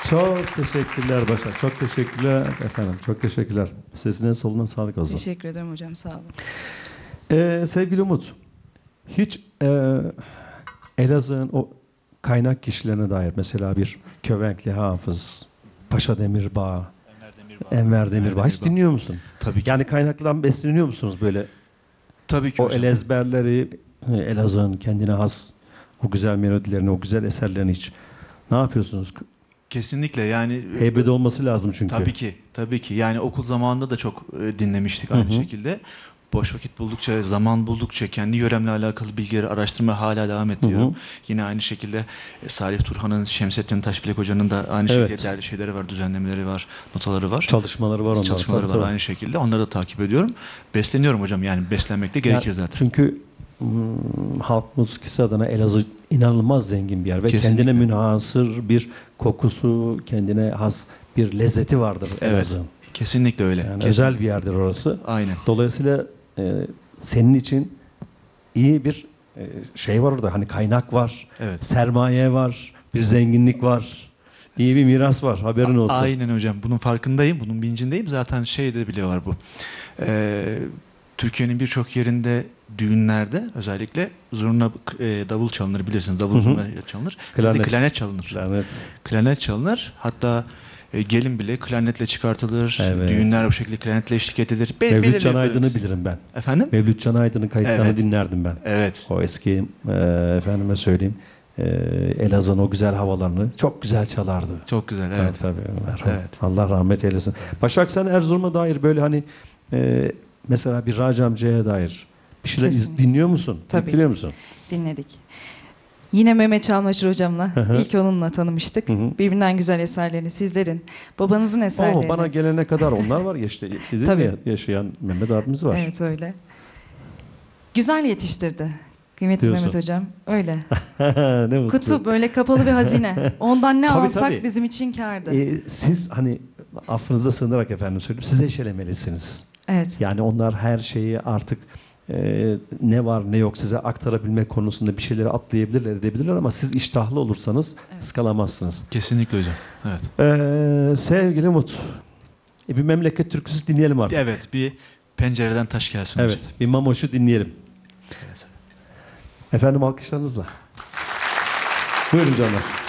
Çok teşekkürler Başak. Çok teşekkürler efendim. Çok teşekkürler. Sesine soluna sağlık olsun. Teşekkür ederim hocam, sağ olun. Sevgili Umut, hiç Elazığ'ın o kaynak kişilerine dair mesela bir Kövenkli Hafız, Paşa Demirbağ, Enver Demirbağ hiç dinliyor musun? Tabii ki. Yani kaynaklardan besleniyor musunuz böyle? Tabii ki O hocam. el ezberleri, Elazığ'ın kendine has o güzel melodilerini, o güzel eserlerini hiç ne yapıyorsunuz? Kesinlikle yani. Heybede olması lazım çünkü. Tabii ki. Tabii ki. Yani okul zamanında da çok dinlemiştik aynı şekilde. Boş vakit buldukça, zaman buldukça kendi yöremle alakalı bilgileri araştırmaya hala devam ediyorum. Yine aynı şekilde Salih Turhan'ın, Şemsettin Taşbilek Hoca'nın da aynı şekilde değerli şeyleri var, düzenlemeleri var, notaları var. Çalışmaları var onlarda. Çalışmaları var aynı şekilde. Onları da takip ediyorum. Besleniyorum hocam. Yani beslenmek de gerekiyor zaten. Çünkü halk musikisi adına Elazığ inanılmaz zengin bir yer ve Kesinlikle. kendine münhasır bir kokusu, kendine has bir lezzeti vardır Elazığ'ın. Kesinlikle öyle. Yani Kesinlikle. özel bir yerdir orası. Aynen. Dolayısıyla senin için iyi bir şey var orada. Hani kaynak var, Evet. sermaye var, bir zenginlik var. İyi bir miras var. Haberin olsun. Aynen hocam. Bunun farkındayım. Bunun bilincindeyim. Zaten şey de bile var bu. Türkiye'nin birçok yerinde düğünlerde özellikle zurna, davul çalınır bilirsiniz. Davul zurna çalınır. Bizde klarnet çalınır. Klarnet çalınır. Hatta gelin bile klarnetle çıkartılır. Evet. Düğünler o şekilde klarnetle eşlik edilir. Mevlüt Can Aydın'ı bilirim ben. Efendim? Mevlüt Can Aydın'ın kayıtlarını Evet. dinlerdim ben. Evet. O eski efendime söyleyeyim Elazığ'ın o güzel havalarını çok güzel çalardı. Çok güzel. Evet. Tabii, merhum. Evet. Allah rahmet eylesin. Başak, sen Erzurum'a dair böyle hani mesela bir Raci amcaya dair bir şeyler Kesinlikle. dinliyor musun? Tabii Biliyor ki. musun? Dinledik. Yine Mehmet Çalmaşır hocamla, ilk onunla tanımıştık. Birbirinden güzel eserlerini, sizlerin, babanızın eserlerini. Bana gelene kadar onlar var ya işte, değil Tabii. mi? Yaşayan Mehmet abimiz var. Evet, öyle. Güzel yetiştirdi kıymetli Diyorsun. Mehmet hocam. Öyle. Ne mutlu. Kutu böyle kapalı bir hazine. Ondan ne Tabii, alsak tabii. bizim için kârdı. Siz hani affınıza sığınarak efendim söyleyeyim, siz eşelemelisiniz. Evet. Yani onlar her şeyi artık ne var ne yok size aktarabilmek konusunda bir şeyleri atlayabilirler, edebilirler ama siz iştahlı olursanız ıskalamazsınız. Kesinlikle hocam. Evet. Sevgili Umut, bir memleket türküsü dinleyelim artık. Evet. Bir pencereden taş gelsin Evet, hocam. bir Mamoş'u dinleyelim. Evet. Efendim alkışlarınızla. Buyurun canlar.